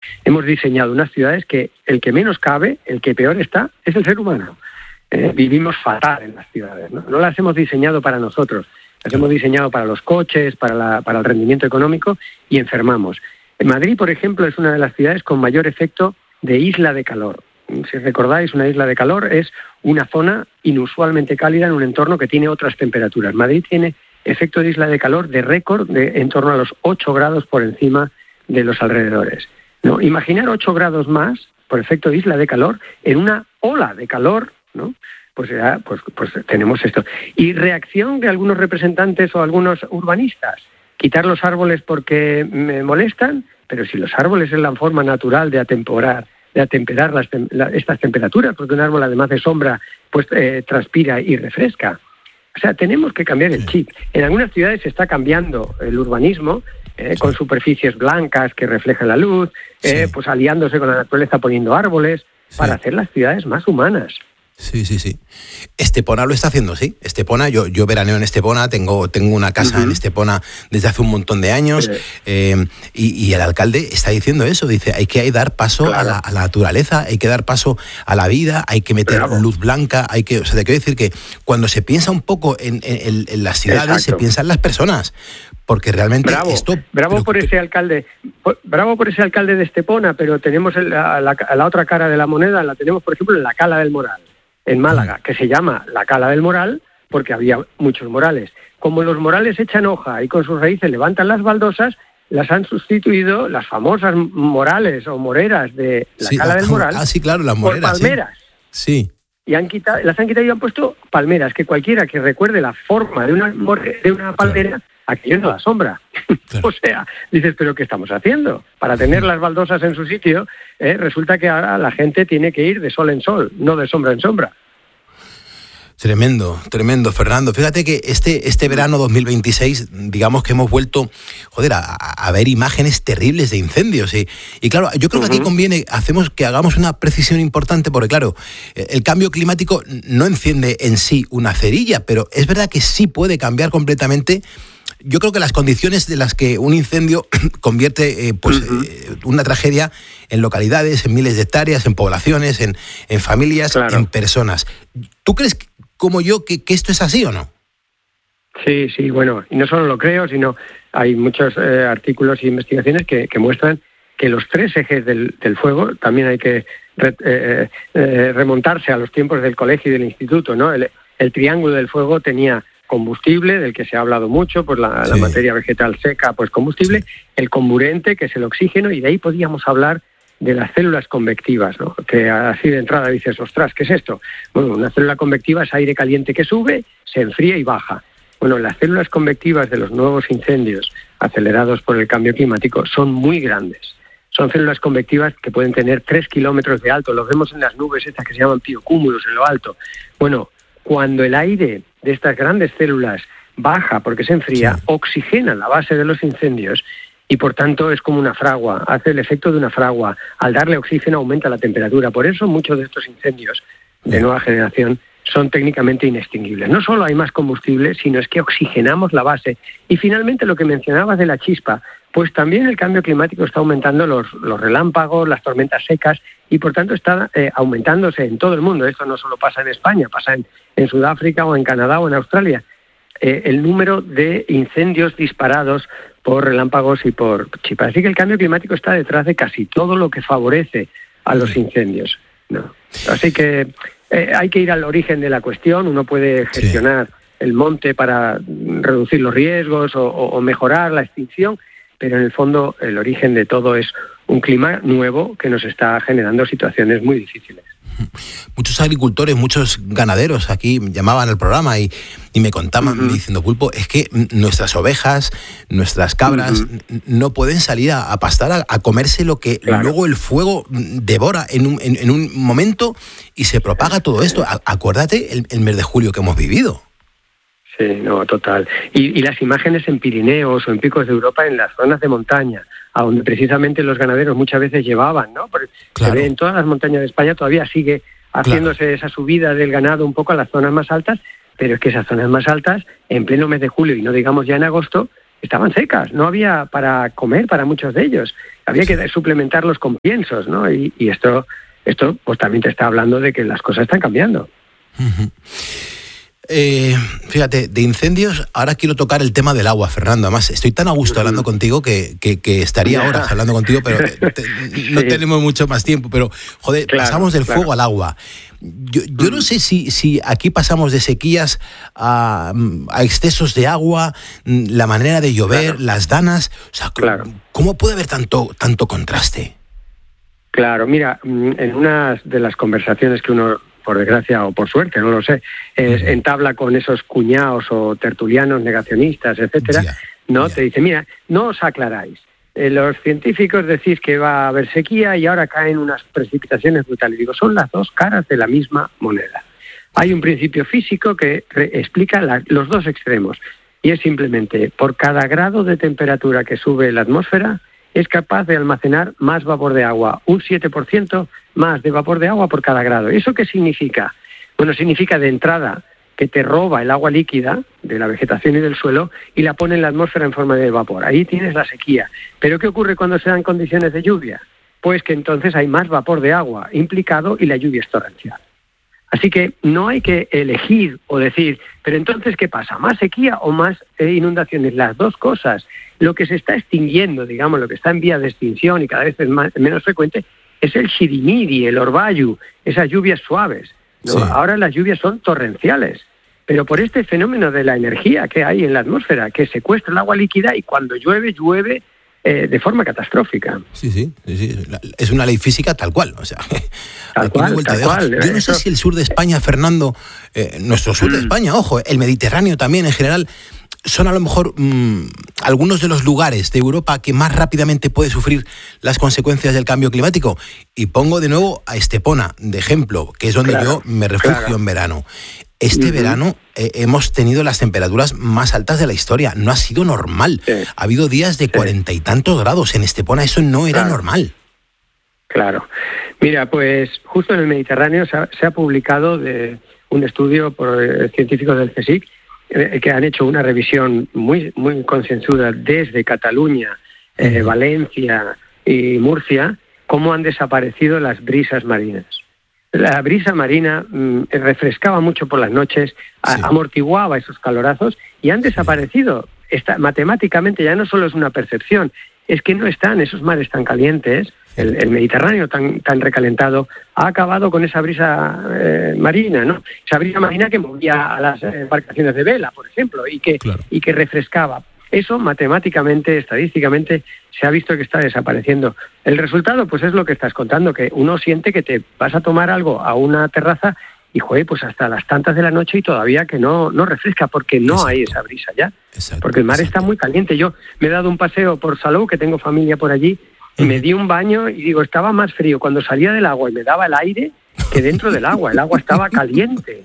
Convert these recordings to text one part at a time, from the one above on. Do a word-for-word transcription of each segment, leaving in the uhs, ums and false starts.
Hemos diseñado unas ciudades que el que menos cabe, el que peor está, es el ser humano. Eh, vivimos fatal en las ciudades, ¿no? No las hemos diseñado para nosotros, las hemos diseñado para los coches, para, la, para el rendimiento económico y enfermamos. En Madrid, por ejemplo, es una de las ciudades con mayor efecto de isla de calor. Si recordáis, una isla de calor es una zona inusualmente cálida en un entorno que tiene otras temperaturas. Madrid tiene efecto de isla de calor de récord de en torno a los ocho grados por encima de los alrededores, ¿no? Imaginar ocho grados más por efecto de isla de calor en una ola de calor, ¿no? Pues ya, pues, pues tenemos esto. Y reacción de algunos representantes o algunos urbanistas, quitar los árboles porque me molestan, pero si los árboles es la forma natural de atemperar, de atemperar las, la, estas temperaturas, porque un árbol además de sombra, pues eh, transpira y refresca. O sea, tenemos que cambiar el chip. En algunas ciudades se está cambiando el urbanismo, eh, con superficies blancas que reflejan la luz, eh, sí. pues aliándose con la naturaleza poniendo árboles, sí. para hacer las ciudades más humanas. Sí, sí, sí. Estepona lo está haciendo, sí. Estepona, yo, yo veraneo en Estepona, tengo, tengo una casa uh-huh. en Estepona desde hace un montón de años, sí. eh, y, y el alcalde está diciendo eso, dice, hay que dar paso claro. a, la, a la naturaleza, hay que dar paso a la vida, hay que meter Bravo. luz blanca, hay que, o sea, te quiero decir que cuando se piensa un poco en, en, en las ciudades, Exacto. se piensa en las personas, porque realmente bravo, esto... Bravo por ese alcalde, bravo por ese alcalde de Estepona, pero tenemos el, la, la, la otra cara de la moneda, la tenemos, por ejemplo, en la Cala del Moral, en Málaga, que se llama la Cala del Moral porque había muchos morales. Como los morales echan hoja y con sus raíces levantan las baldosas, las han sustituido las famosas morales o moreras de la sí, Cala del Moral ah, sí, claro, las moreras, por palmeras. Sí. sí. Y han quitado, las han quitado y han puesto palmeras, que cualquiera que recuerde la forma de una, de una palmera, claro. aquello no da sombra. Claro. O sea, dices, ¿pero qué estamos haciendo? Para tener las baldosas en su sitio, eh, resulta que ahora la gente tiene que ir de sol en sol, no de sombra en sombra. Tremendo, tremendo, Fernando. Fíjate que este, este verano dos mil veintiséis, digamos que hemos vuelto, joder, a, a ver imágenes terribles de incendios. Y, y claro, yo creo que aquí conviene hacemos que hagamos una precisión importante, porque claro, el cambio climático no enciende en sí una cerilla, pero es verdad que sí puede cambiar completamente. Yo creo que las condiciones de las que un incendio convierte eh, pues uh-huh. eh, una tragedia en localidades, en miles de hectáreas, en poblaciones, en, en familias, claro. en personas. ¿Tú crees que como yo, que, que esto es así o no? Sí, sí, bueno, y no solo lo creo, sino hay muchos eh, artículos e investigaciones que, que muestran que los tres ejes del, del fuego, también hay que re, eh, eh, remontarse a los tiempos del colegio y del instituto, ¿no? El, el triángulo del fuego tenía combustible, del que se ha hablado mucho, pues la, sí. la materia vegetal seca, pues combustible, sí. el comburente, que es el oxígeno, y de ahí podíamos hablar de las células convectivas, ¿no? Que así de entrada dices, ostras, ¿qué es esto? Bueno, una célula convectiva es aire caliente que sube, se enfría y baja. Bueno, las células convectivas de los nuevos incendios acelerados por el cambio climático son muy grandes. Son células convectivas que pueden tener tres kilómetros de alto. Los vemos en las nubes estas que se llaman piocúmulos en lo alto. Bueno, cuando el aire de estas grandes células baja porque se enfría, sí. oxigena la base de los incendios y por tanto es como una fragua, hace el efecto de una fragua. Al darle oxígeno aumenta la temperatura. Por eso muchos de estos incendios de nueva generación son técnicamente inextinguibles. No solo hay más combustible, sino es que oxigenamos la base. Y finalmente lo que mencionabas de la chispa, pues también el cambio climático está aumentando los, los relámpagos, las tormentas secas, y por tanto está eh, aumentándose en todo el mundo. Esto no solo pasa en España, pasa en, en Sudáfrica o en Canadá o en Australia. Eh, el número de incendios disparados por relámpagos y por chispas. Así que el cambio climático está detrás de casi todo lo que favorece a los incendios, ¿no? Así que eh, hay que ir al origen de la cuestión. Uno puede gestionar sí. el monte para reducir los riesgos o, o mejorar la extinción, pero en el fondo el origen de todo es un clima nuevo que nos está generando situaciones muy difíciles. Muchos agricultores, muchos ganaderos aquí llamaban al programa y, y me contaban uh-huh. diciendo, Pulpo, es que nuestras ovejas, nuestras cabras uh-huh. no pueden salir a, a pastar, a, a comerse lo que claro. luego el fuego devora en un, en, en un momento y se propaga todo esto. A, acuérdate el, el mes de julio que hemos vivido. Sí, no, total. Y, y las imágenes en Pirineos o en picos de Europa, en las zonas de montaña, a donde precisamente los ganaderos muchas veces llevaban, ¿no? Porque claro. se ve en todas las montañas de España todavía sigue haciéndose claro. esa subida del ganado un poco a las zonas más altas, pero es que esas zonas más altas, en pleno mes de julio y no digamos ya en agosto, estaban secas, no había para comer para muchos de ellos, había que suplementarlos con piensos, ¿no? Y, y esto, esto pues también te está hablando de que las cosas están cambiando. Uh-huh. Eh, fíjate, de incendios, ahora quiero tocar el tema del agua, Fernando. Además, estoy tan a gusto hablando contigo que, que, que estaría yeah. horas hablando contigo, pero te, no sí. tenemos mucho más tiempo. Pero, joder, claro, pasamos del claro. fuego al agua. Yo, yo mm. no sé si, si aquí pasamos de sequías a, a excesos de agua, la manera de llover, claro. las danas. O sea, claro. ¿cómo puede haber tanto, tanto contraste? Claro, mira, en una de las conversaciones que uno, por desgracia o por suerte, no lo sé, es, entabla con esos cuñados o tertulianos negacionistas, etcétera, yeah, ¿no? Yeah. Te dice, mira, no os aclaráis. Eh, los científicos decís que va a haber sequía y ahora caen unas precipitaciones brutales. Digo, son las dos caras de la misma moneda. Hay un principio físico que re- explica la, los dos extremos y es simplemente por cada grado de temperatura que sube la atmósfera es capaz de almacenar más vapor de agua, un siete por ciento más de vapor de agua por cada grado. ¿Eso qué significa? Bueno, significa de entrada que te roba el agua líquida de la vegetación y del suelo y la pone en la atmósfera en forma de vapor. Ahí tienes la sequía. ¿Pero qué ocurre cuando se dan condiciones de lluvia? Pues que entonces hay más vapor de agua implicado y la lluvia es torrencial. Así que no hay que elegir o decir, pero entonces, ¿qué pasa? ¿Más sequía o más eh, inundaciones? Las dos cosas. Lo que se está extinguiendo, digamos, lo que está en vía de extinción y cada vez es más, menos frecuente, es el shirimiri, el orvallu, esas lluvias suaves, ¿no? Sí. Ahora las lluvias son torrenciales, pero por este fenómeno de la energía que hay en la atmósfera, que secuestra el agua líquida y cuando llueve, llueve eh, de forma catastrófica. Sí, sí, sí, sí, es una ley física tal cual, o sea, tal cual, tal cual. Yo no sé si el sur de España, Fernando, eh, nuestro sur mm. de España, ojo, el Mediterráneo también en general, son a lo mejor mmm, algunos de los lugares de Europa que más rápidamente puede sufrir las consecuencias del cambio climático. Y pongo de nuevo a Estepona de ejemplo, que es donde claro, yo me refugio claro. en verano. Este uh-huh. verano eh, hemos tenido las temperaturas más altas de la historia. No ha sido normal. Sí. Ha habido días de cuarenta sí. y tantos grados en Estepona. Eso no era claro. normal. Claro. Mira, pues justo en el Mediterráneo se ha, se ha publicado de un estudio por eh, científicos del CSIC que han hecho una revisión muy muy concienzuda desde Cataluña, eh, Valencia y Murcia, cómo han desaparecido las brisas marinas. La brisa marina mmm, refrescaba mucho por las noches, sí. a, amortiguaba esos calorazos y han desaparecido. Está, matemáticamente ya no solo es una percepción, es que no están esos mares tan calientes, el, el Mediterráneo tan tan recalentado, ha acabado con esa brisa eh, marina, ¿no? Esa brisa marina que movía a las embarcaciones de vela, por ejemplo, y que claro. y que refrescaba. Eso matemáticamente, estadísticamente, se ha visto que está desapareciendo. El resultado, pues es lo que estás contando, que uno siente que te vas a tomar algo a una terraza y, joder, pues hasta las tantas de la noche y todavía que no, no refresca, porque no exacto. hay esa brisa ya. Exacto. Porque el mar exacto. está muy caliente. Yo me he dado un paseo por Salou, que tengo familia por allí, y me di un baño y digo, estaba más frío cuando salía del agua y me daba el aire que dentro del agua. El agua estaba caliente.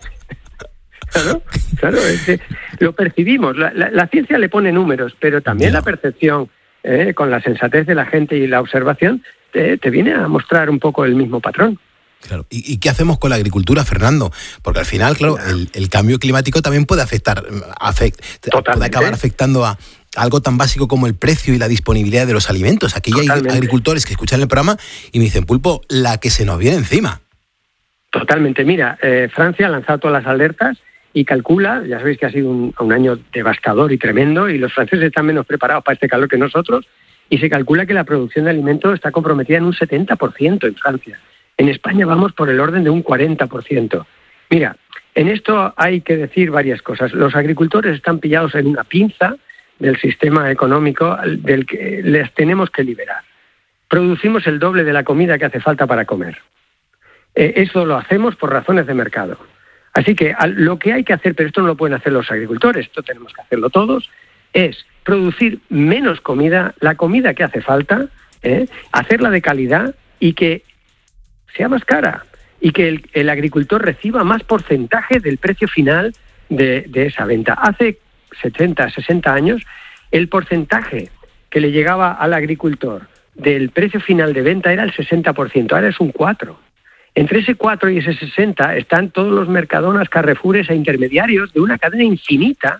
Claro, claro, es que lo percibimos. La, la, la ciencia le pone números, pero también la percepción, eh, con la sensatez de la gente y la observación, te, te viene a mostrar un poco el mismo patrón. Claro. ¿Y, ¿Y qué hacemos con la agricultura, Fernando? Porque al final, claro, claro. El, el cambio climático también puede afectar, afect, puede acabar afectando a algo tan básico como el precio y la disponibilidad de los alimentos. Aquí Totalmente. Hay agricultores que escuchan el programa y me dicen, Pulpo, la que se nos viene encima. Totalmente. Mira, eh, Francia ha lanzado todas las alertas y calcula, ya sabéis que ha sido un, un año devastador y tremendo, y los franceses están menos preparados para este calor que nosotros, y se calcula que la producción de alimentos está comprometida en un setenta por ciento en Francia. En España vamos por el orden de un cuarenta por ciento. Mira, en esto hay que decir varias cosas. Los agricultores están pillados en una pinza del sistema económico del que les tenemos que liberar. Producimos el doble de la comida que hace falta para comer. Eh, eso lo hacemos por razones de mercado. Así que lo que hay que hacer, pero esto no lo pueden hacer los agricultores, esto tenemos que hacerlo todos, es producir menos comida, la comida que hace falta, ¿eh? hacerla de calidad y que sea más cara y que el, el agricultor reciba más porcentaje del precio final de, de esa venta. Hace setenta, sesenta años, el porcentaje que le llegaba al agricultor del precio final de venta era el sesenta por ciento, ahora es un cuatro por ciento. Entre ese cuatro y ese sesenta están todos los Mercadonas, Carrefoures e intermediarios de una cadena infinita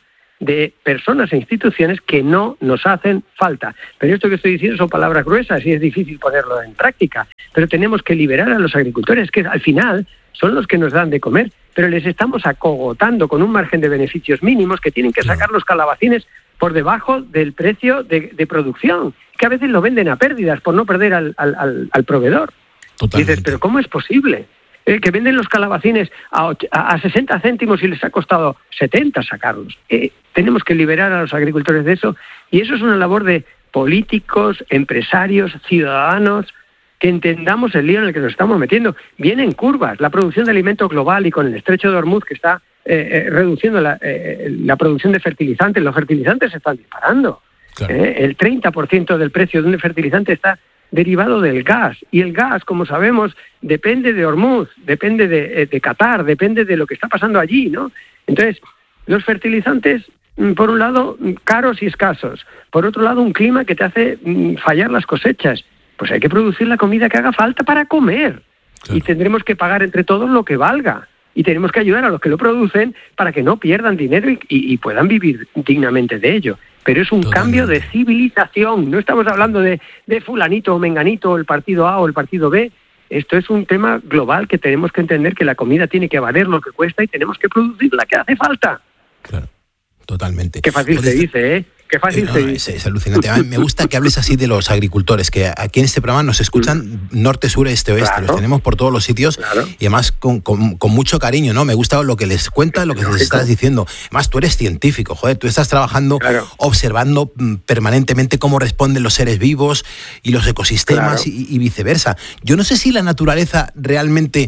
de personas e instituciones que no nos hacen falta. Pero esto que estoy diciendo son palabras gruesas y es difícil ponerlo en práctica. Pero tenemos que liberar a los agricultores, que al final son los que nos dan de comer, pero les estamos acogotando con un margen de beneficios mínimos que tienen que sacar los calabacines por debajo del precio de, de producción, que a veces lo venden a pérdidas por no perder al, al, al, al proveedor. Totalmente. Dices, ¿pero cómo es posible? Eh, que venden los calabacines a, a sesenta céntimos y les ha costado setenta sacarlos. Eh, tenemos que liberar a los agricultores de eso, y eso es una labor de políticos, empresarios, ciudadanos, que entendamos el lío en el que nos estamos metiendo. Vienen curvas, la producción de alimentos global y con el estrecho de Hormuz que está eh, eh, reduciendo la, eh, la producción de fertilizantes, los fertilizantes se están disparando. Claro. Eh, el treinta por ciento del precio de un fertilizante está derivado del gas, y el gas, como sabemos, depende de Hormuz, depende de, de Qatar, depende de lo que está pasando allí, ¿no? Entonces, los fertilizantes, por un lado, caros y escasos, por otro lado, un clima que te hace fallar las cosechas. Pues hay que producir la comida que haga falta para comer, claro. Y tendremos que pagar entre todos lo que valga, y tenemos que ayudar a los que lo producen para que no pierdan dinero y, y, y puedan vivir dignamente de ello. Pero es un Totalmente. Cambio de civilización. No estamos hablando de, de fulanito o menganito, el partido A o el partido B. Esto es un tema global que tenemos que entender, que la comida tiene que valer lo que cuesta y tenemos que producir la que hace falta. Claro, totalmente. Qué fácil se dice, ¿eh? Qué fácil eh, no, se es, dice. Es alucinante. Me gusta que hables así de los agricultores, que aquí en este programa nos escuchan norte, sur, este, oeste. Claro. Los tenemos por todos los sitios, claro. Y además con, con, con mucho cariño, ¿no? Me gusta lo que les cuentas, lo que les estás diciendo. Además, tú eres científico, joder, tú estás trabajando, claro. Observando permanentemente cómo responden los seres vivos y los ecosistemas, claro. y, y viceversa. Yo no sé si la naturaleza realmente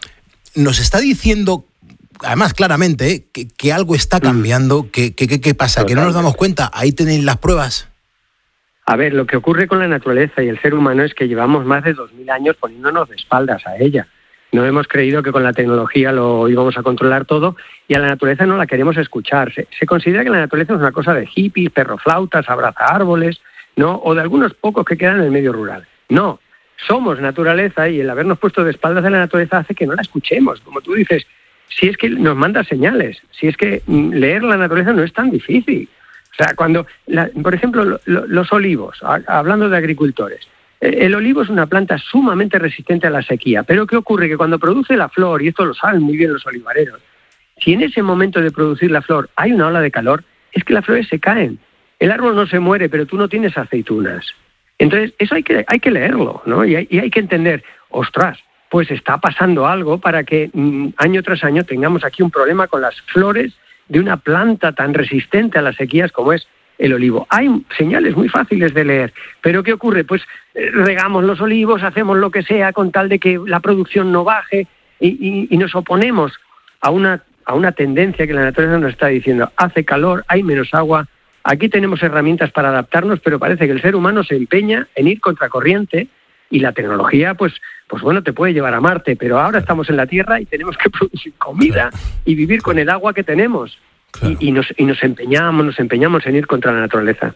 nos está diciendo, además claramente, ¿eh? que, que algo está cambiando. ¿Qué que, que, que pasa? Totalmente. ¿Que no nos damos cuenta? Ahí tenéis las pruebas. A ver, lo que ocurre con la naturaleza y el ser humano es que llevamos más de dos mil años poniéndonos de espaldas a ella. No hemos creído que con la tecnología lo íbamos a controlar todo, y a la naturaleza no la queremos escuchar. Se, se considera que la naturaleza es una cosa de hippies, perroflautas, abraza árboles, ¿no? O de algunos pocos que quedan en el medio rural. No, somos naturaleza, y el habernos puesto de espaldas de la naturaleza hace que no la escuchemos. Como tú dices, si es que nos manda señales, si es que leer la naturaleza no es tan difícil. O sea, cuando, la, por ejemplo, lo, lo, los olivos, a, hablando de agricultores, eh, el olivo es una planta sumamente resistente a la sequía, pero ¿qué ocurre? Que cuando produce la flor, y esto lo saben muy bien los olivareros, si en ese momento de producir la flor hay una ola de calor, es que las flores se caen. El árbol no se muere, pero tú no tienes aceitunas. Entonces, eso hay que, hay que leerlo, ¿no? Y hay, y hay que entender, ostras, pues está pasando algo para que mmm, año tras año tengamos aquí un problema con las flores de una planta tan resistente a las sequías como es el olivo. Hay señales muy fáciles de leer, pero ¿qué ocurre? Pues eh, regamos los olivos, hacemos lo que sea con tal de que la producción no baje, y, y, y nos oponemos a una, a una tendencia que la naturaleza nos está diciendo. Hace calor, hay menos agua, aquí tenemos herramientas para adaptarnos, pero parece que el ser humano se empeña en ir contracorriente, y la tecnología, pues, pues bueno, te puede llevar a Marte, pero ahora estamos en la Tierra y tenemos que producir comida y vivir con el agua que tenemos. Claro. Y, y, nos, y nos empeñamos, nos empeñamos en ir contra la naturaleza.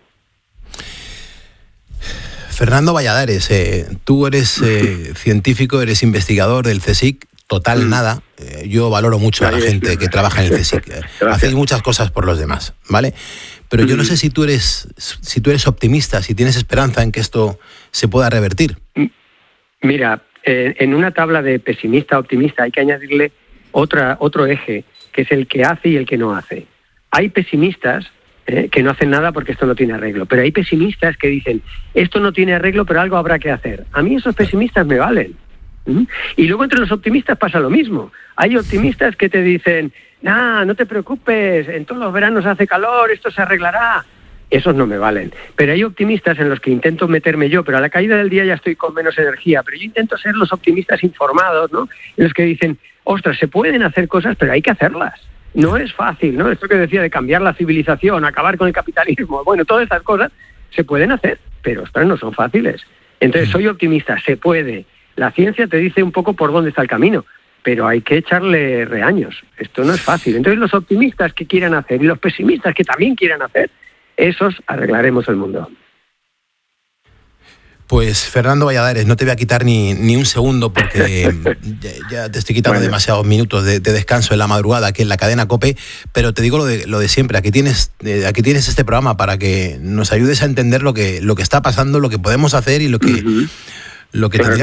Fernando Valladares, eh, tú eres eh, científico, eres investigador del CSIC. Total, mm. nada. Eh, yo valoro mucho a la gente que trabaja en el CSIC. Eh, hacéis muchas cosas por los demás, ¿vale? Pero yo no sé si tú eres si tú eres optimista, si tienes esperanza en que esto se pueda revertir. Mira, eh, en una tabla de pesimista a optimista hay que añadirle otra otro eje, que es el que hace y el que no hace. Hay pesimistas eh, que no hacen nada porque esto no tiene arreglo, pero hay pesimistas que dicen, esto no tiene arreglo, pero algo habrá que hacer. A mí esos pesimistas me valen. ¿Mm? Y luego entre los optimistas pasa lo mismo. Hay optimistas que te dicen, nah, no te preocupes, en todos los veranos hace calor, esto se arreglará. Esos no me valen. Pero hay optimistas en los que intento meterme yo, pero a la caída del día ya estoy con menos energía. Pero yo intento ser los optimistas informados, ¿no? En los que dicen, ostras, se pueden hacer cosas, pero hay que hacerlas. No es fácil, ¿no? Esto que decía de cambiar la civilización, acabar con el capitalismo, bueno, todas estas cosas se pueden hacer, pero ostras, no son fáciles. Entonces soy optimista, se puede. La ciencia te dice un poco por dónde está el camino, pero hay que echarle reaños. Esto no es fácil. Entonces los optimistas que quieran hacer y los pesimistas que también quieran hacer, esos arreglaremos el mundo. Pues Fernando Valladares, no te voy a quitar ni, ni un segundo porque ya, ya te estoy quitando bueno. demasiados minutos de, de descanso en la madrugada aquí en la cadena COPE, pero te digo lo de, lo de siempre, aquí tienes, eh, aquí tienes este programa para que nos ayudes a entender lo que, lo que está pasando, lo que podemos hacer y lo que, uh-huh. lo que tendríamos